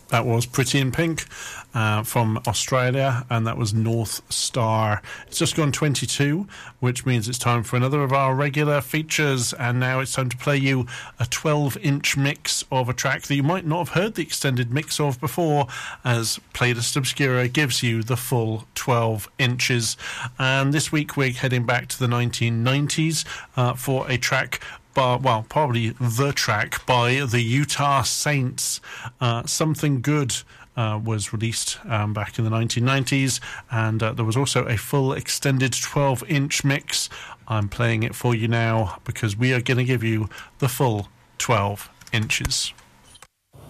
That was Pretty in Pink from Australia, and that was North Star. It's just gone 22, which means it's time for another of our regular features, and now it's time to play you a 12-inch mix of a track that you might not have heard the extended mix of before, as Playlist Obscura gives you the full 12 inches. And this week we're heading back to the 1990s for a track, probably the track by the Utah Saints. Something Good was released back in the 1990s, and there was also a full extended 12-inch mix. I'm playing it for you now because we are going to give you the full 12 inches.